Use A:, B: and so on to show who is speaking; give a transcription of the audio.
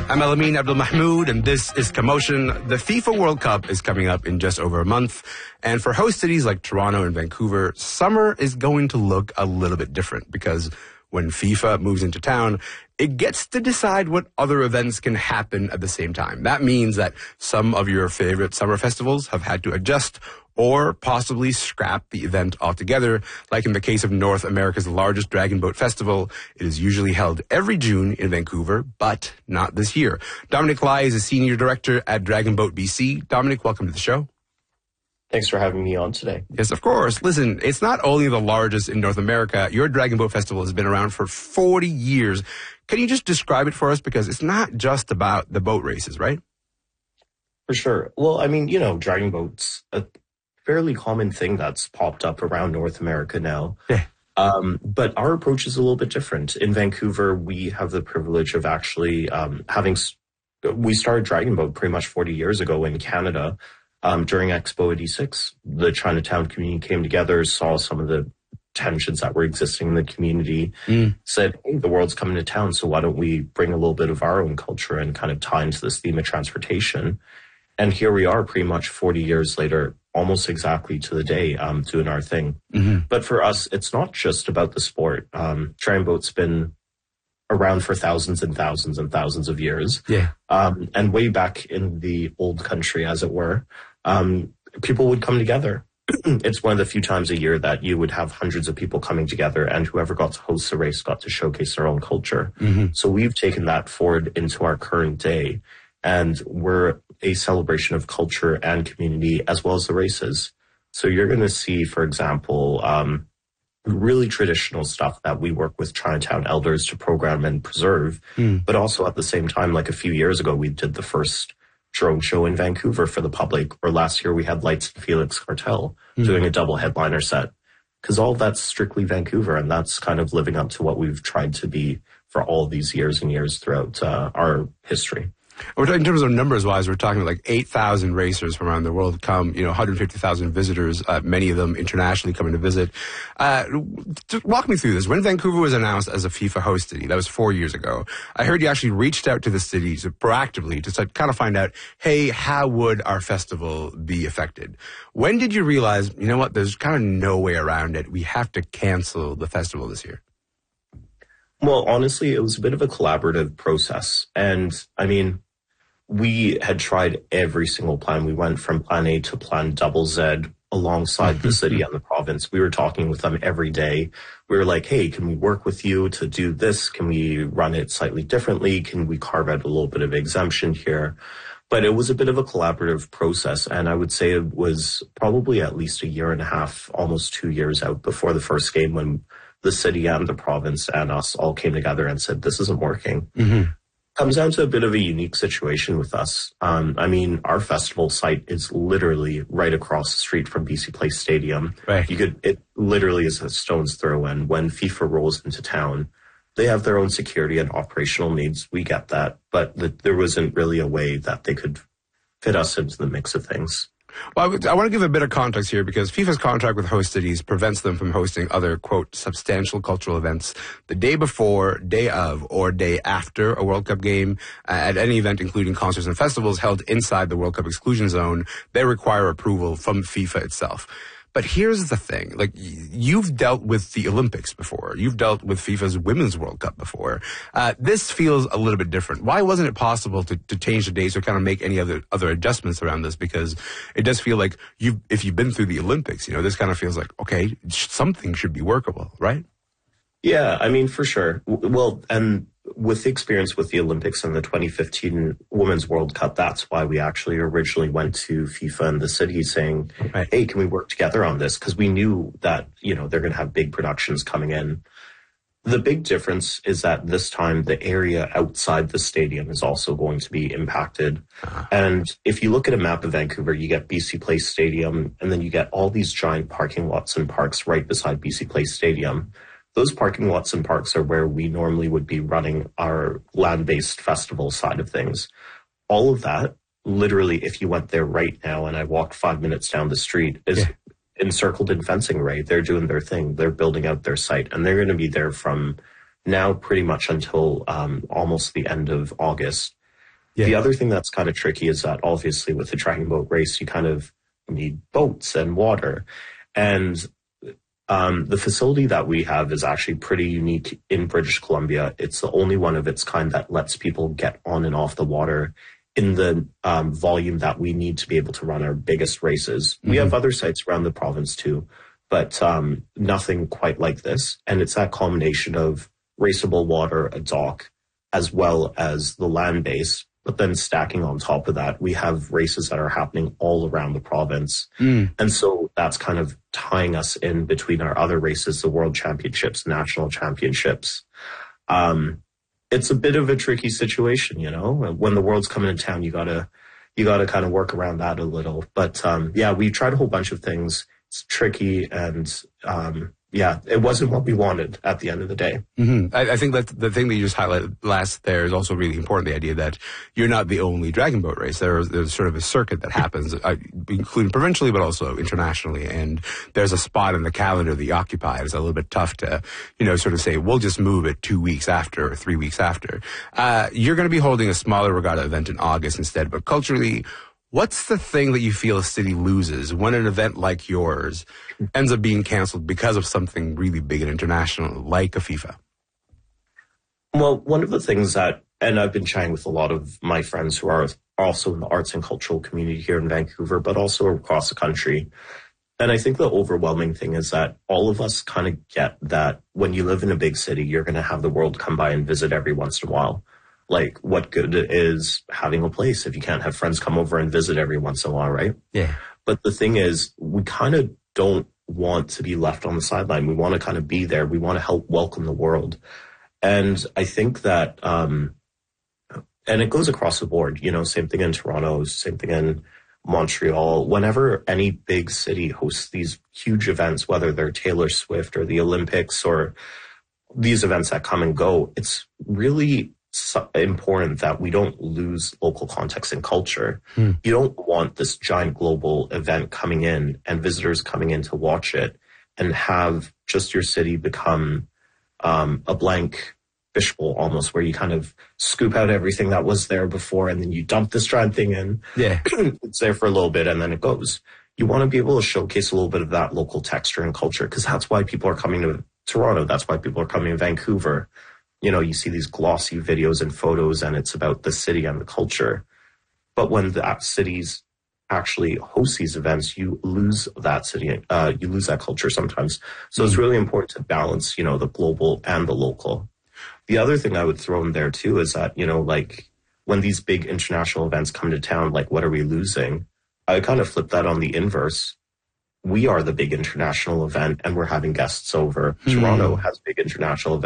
A: I'm Elamin Abdelmahmoud, and this is Commotion. The FIFA World Cup is coming up in just over a month, and for host cities like Toronto and Vancouver, summer is going to look a little bit different because when FIFA moves into town, it gets to decide what other events can happen at the same time. That means that some of your favorite summer festivals have had to adjust or possibly scrap the event altogether, like in the case of North America's largest Dragon Boat Festival. It is usually held every June in Vancouver, but not this year. Dominic Lai is a senior director at Dragon Boat BC. Dominic, welcome to the show.
B: Thanks for having me on today.
A: Yes, of course. Listen, it's not only the largest in North America. Your Dragon Boat Festival has been around for 40 years. Can you just describe it for us? Because it's not just about the boat races, right?
B: For sure. Well, I mean, Dragon Boat's a fairly common thing that's popped up around North America now.
A: Yeah.
B: But our approach is a little bit different. In Vancouver, we have the privilege of actually we started Dragon Boat pretty much 40 years ago in Canada. During Expo 86, the Chinatown community came together, saw some of the tensions that were existing in the community, said, hey, the world's coming to town, so why don't we bring a little bit of our own culture and kind of tie into this theme of transportation? And here we are pretty much 40 years later, almost exactly to the day, doing our thing. Mm-hmm. But for us, it's not just about the sport. Dragon Boat's been around for thousands and thousands and thousands of years.
A: Yeah.
B: And way back in the old country, as it were, people would come together. It's one of the few times a year that you would have hundreds of people coming together, and whoever got to host the race got to showcase their own culture. Mm-hmm. So we've taken that forward into our current day, and we're a celebration of culture and community as well as the races. So you're going to see, for example, really traditional stuff that we work with Chinatown elders to program and preserve. But also at the same time, like a few years ago, we did the first drone show in Vancouver for the public, or last year we had Lights and Felix Cartel doing a double headliner set, because all of that's strictly Vancouver, and that's kind of living up to what we've tried to be for all these years and years throughout our history.
A: We're talking in terms of numbers-wise, we're talking like 8,000 racers from around the world come, 150,000 visitors, many of them internationally coming to visit. Just walk me through this. When Vancouver was announced as a FIFA host city, that was 4 years ago, I heard you actually reached out to the city proactively to kind of find out, hey, how would our festival be affected? When did you realize, you know what, there's kind of no way around it. We have to cancel the festival this year?
B: Well, honestly, it was a bit of a collaborative process. And I mean, we had tried every single plan. We went from plan A to plan double Z alongside the city and the province. We were talking with them every day. We were like, hey, can we work with you to do this? Can we run it slightly differently? Can we carve out a little bit of exemption here? But it was a bit of a collaborative process. And I would say it was probably at least a year and a half, almost 2 years out before the first game, when the city and the province and us all came together and said, this isn't working. Mm-hmm. Comes down to a bit of a unique situation with us. I mean, our festival site is literally right across the street from BC Place Stadium.
A: Right.
B: It literally is a stone's throw. And when FIFA rolls into town, they have their own security and operational needs. We get that. But there wasn't really a way that they could fit us into the mix of things.
A: Well, I want to give a bit of context here because FIFA's contract with host cities prevents them from hosting other, quote, substantial cultural events the day before, day of, or day after a World Cup game at any event, including concerts and festivals held inside the World Cup exclusion zone. They require approval from FIFA itself. But here's the thing, like, you've dealt with the Olympics before. You've dealt with FIFA's Women's World Cup before. This feels a little bit different. Why wasn't it possible to change the dates or kind of make any other adjustments around this? Because it does feel like if you've been through the Olympics, this kind of feels like, okay, something should be workable, right?
B: Yeah, I mean, for sure. Well, and with the experience with the Olympics and the 2015 Women's World Cup, that's why we actually originally went to FIFA and the city saying, right, hey, can we work together on this? Because we knew that, they're going to have big productions coming in. The big difference is that this time the area outside the stadium is also going to be impacted. And if you look at a map of Vancouver, you get BC Place Stadium, and then you get all these giant parking lots and parks right beside BC Place Stadium. Those parking lots and parks are where we normally would be running our land-based festival side of things. All of that, literally, if you went there right now and I walked 5 minutes down the street, is encircled in fencing array. They're doing their thing. They're building out their site, and they're going to be there from now pretty much until almost the end of August.
A: Yeah.
B: The other thing that's kind of tricky is that obviously with the dragon boat race, you kind of need boats and water. And the facility that we have is actually pretty unique in British Columbia. It's the only one of its kind that lets people get on and off the water in the volume that we need to be able to run our biggest races. We have other sites around the province too, but nothing quite like this. And it's that combination of raceable water, a dock, as well as the land base. But then stacking on top of that, we have races that are happening all around the province. And so that's kind of tying us in between our other races, the world championships, national championships. It's a bit of a tricky situation, you know, when the world's coming to town, you gotta kind of work around that a little. But, yeah, we tried a whole bunch of things. It's tricky and, yeah, it wasn't what we wanted at the end of the day.
A: I think that the thing that you just highlighted last there is also really important, the idea that you're not the only dragon boat race. There's sort of a circuit that happens, including provincially, but also internationally. And there's a spot in the calendar that you occupy. It's a little bit tough to, you know, sort of say, we'll just move it 2 weeks after or 3 weeks after. You're going to be holding a smaller regatta event in August instead, but culturally, what's the thing that you feel a city loses when an event like yours ends up being canceled because of something really big and international like a FIFA?
B: Well, one of the things that, and I've been chatting with a lot of my friends who are also in the arts and cultural community here in Vancouver, but also across the country. And I think the overwhelming thing is that all of us kind of get that when you live in a big city, you're going to have the world come by and visit every once in a while. Like, what good is having a place if you can't have friends come over and visit every once in a while, right?
A: Yeah.
B: But the thing is, we kind of don't want to be left on the sideline. We want to kind of be there. We want to help welcome the world. And I think that, and it goes across the board, you know, same thing in Toronto, same thing in Montreal. Whenever any big city hosts these huge events, whether they're Taylor Swift or the Olympics or these events that come and go, it's really important that we don't lose local context and culture. You don't want this giant global event coming in and visitors coming in to watch it and have just your city become a blank fishbowl almost, where you kind of scoop out everything that was there before and then you dump this giant thing in.
A: Yeah.
B: It's there for a little bit and then it goes. You want to be able to showcase a little bit of that local texture and culture, because that's why people are coming to Toronto. That's why people are coming to Vancouver. You know, you see these glossy videos and photos and it's about the city and the culture. But when the cities actually host these events, you lose that city, you lose that culture sometimes. So it's really important to balance, you know, the global and the local. The other thing I would throw in there too is that, you know, like when these big international events come to town, like what are we losing? I kind of flip that on the inverse. We are the big international event and we're having guests over. Toronto has big international events.